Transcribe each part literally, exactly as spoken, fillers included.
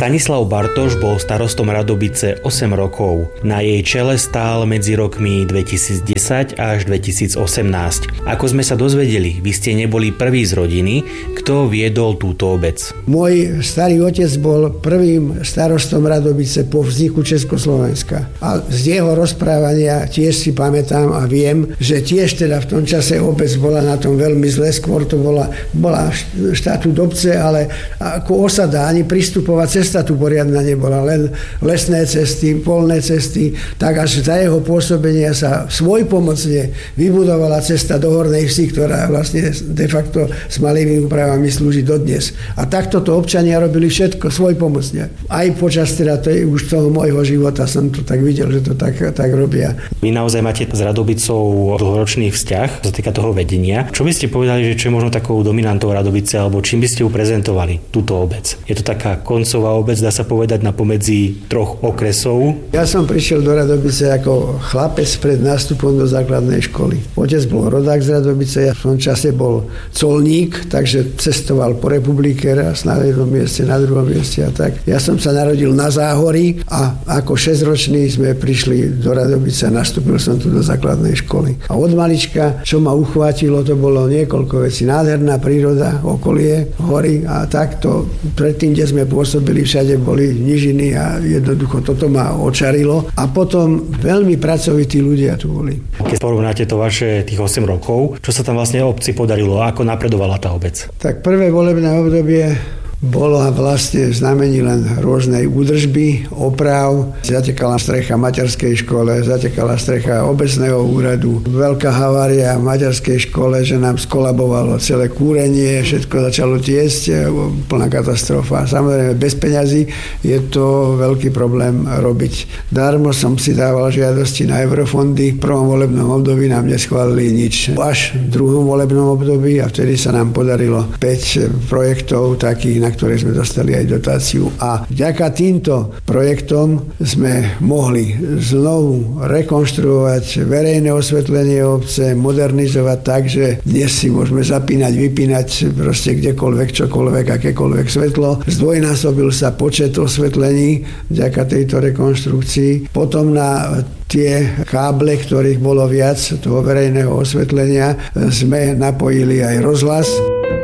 Stanislav Bartoš bol starostom Radobice osem rokov. Na jej čele stál medzi rokmi dvetisícdesať až dvetisícosemnásť. Ako sme sa dozvedeli, vy ste neboli prvý z rodiny, kto viedol túto obec. Môj starý otec bol prvým starostom Radobice po vzniku Československa. A z jeho rozprávania tiež si pamätám a viem, že tiež teda v tom čase obec bola na tom veľmi zle. Skôr to bola, bola štatút obce, ale ako osada, ani prístupová cesta tu poriadna nebola, len lesné cesty, polné cesty, tak až za jeho pôsobenia sa svojpomocne vybudovala cesta do Hornej Vsi, ktorá vlastne de facto s malými úpravami slúži dodnes. A takto to občania robili všetko svojpomocne. Aj počas teda to, už toho môjho života som to tak videl, že to tak, tak robia. Vy naozaj máte s Radobicou dlhoročný vzťah, čo sa týka toho vedenia. Čo by ste povedali, že čo je možno takou dominantou Radobice, alebo čím by ste ju prezentovali, túto obec? Je to taká koncová obec, dá sa povedať, na pomedzi troch okresov? Ja som prišiel do Radobice ako chlapec pred nástupom do základnej školy. Otec bol rodák z Radobice, ja v tom čase bol colník, takže cestoval po republike raz na jednom mieste, na druhom mieste a tak. Ja som sa narodil na Záhorí a ako šesťročný sme prišli do Radobice a nastúpil som tu do základnej školy. A od malička, čo ma uchvátilo, to bolo niekoľko vecí. Nádherná príroda, okolie, hory a takto. Predtým, kde sme pôsobili, všade boli nížiny a jednoducho toto ma očarilo. A potom veľmi pracovití ľudia tu boli. Keď porovnáte to vaše tých osem rokov, čo sa tam vlastne obci podarilo? Ako napredovala tá obec? Tak prvé volebné obdobie bolo vlastne v znamení len rôznej údržby, oprav. Zatekala strecha materskej škole, zatekala strecha obecného úradu. Veľká havária v materskej škole, že nám skolabovalo celé kúrenie, všetko začalo tiesť, plná katastrofa. Samozrejme, bez peňazí je to veľký problém robiť. Darmo som si dával žiadosti na eurofondy. V prvom volebnom období nám neschválili nič. Až v druhom volebnom období a vtedy sa nám podarilo päť projektov takých, na ktoré sme dostali aj dotáciu. A vďaka týmto projektom sme mohli znovu rekonštruovať verejné osvetlenie obce, modernizovať tak, že dnes si môžeme zapínať, vypínať proste kdekoľvek, čokoľvek, akékoľvek svetlo. Zdvojnásobil sa počet osvetlení vďaka tejto rekonštrukcii. Potom na tie káble, ktorých bolo viac toho verejného osvetlenia, sme napojili aj rozhlas.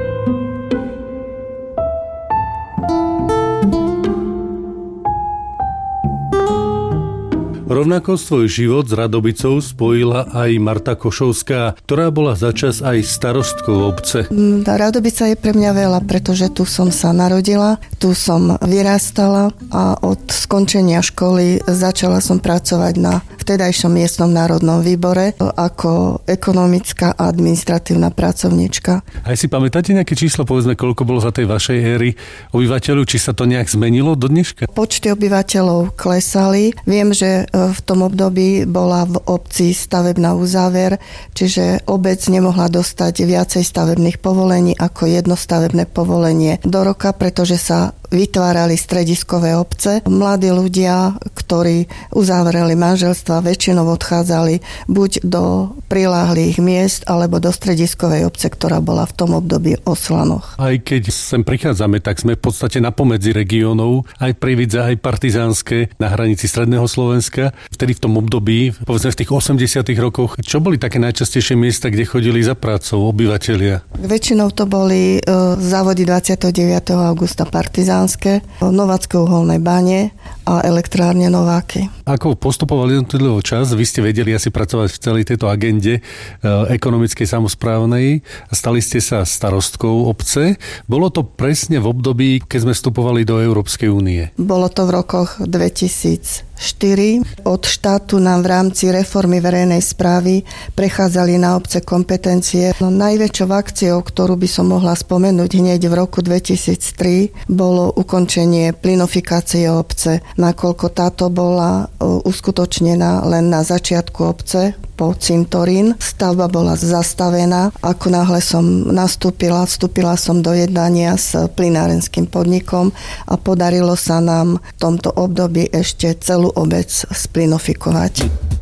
Rovnako svoj život s Radobicou spojila aj Marta Košovská, ktorá bola začas aj starostkou obce. Radobica je pre mňa veľa, pretože tu som sa narodila, tu som vyrastala a od skončenia školy začala som pracovať na vtedajšom miestnom národnom výbore ako ekonomická a administratívna pracovníčka. Aj si pamätáte nejaké číslo, povedzme, koľko bolo za tej vašej éry obyvateľov, či sa to nejak zmenilo do dneška? Počty obyvateľov klesali. Viem, že v tom období bola v obci stavebná uzáver, čiže obec nemohla dostať viacej stavebných povolení ako jedno stavebné povolenie do roka, pretože sa vytvárali strediskové obce. Mladí ľudia, ktorí uzavreli manželstva, väčšinou odchádzali buď do priláhlých miest, alebo do strediskovej obce, ktorá bola v tom období Oslanoch. Aj keď sem prichádzame, tak sme v podstate na pomedzi regiónov, aj Prievidza, aj Partizánske, na hranici Stredného Slovenska. Vtedy v tom období, povedzme v tých osemdesiatych rokoch, čo boli také najčastejšie miesta, kde chodili za prácou obyvatelia? Väčšinou to boli uh, závody dvadsiateho deviateho augusta Partizán, Novácké uholné bane a elektrárne Nováky. Ako postupoval jednotlivo čas, vy ste vedeli asi pracovať v celej tejto agende ekonomickej samosprávnej, stali ste sa starostkou obce. Bolo to presne v období, keď sme vstupovali do Európskej únie? Bolo to v rokoch dvetisícštyri. Od štátu nám v rámci reformy verejnej správy prechádzali na obce kompetencie. No, najväčšou akciou, ktorú by som mohla spomenúť hneď v roku dvetisíctri, bolo ukončenie plynofikácie obce, nakoľko táto bola uskutočnená len na začiatku obce po cintorín. Stavba bola zastavená. Ako náhle som nastúpila, vstúpila som do jednania s plynárenským podnikom a podarilo sa nám v tomto období ešte celú obec splynofikovať.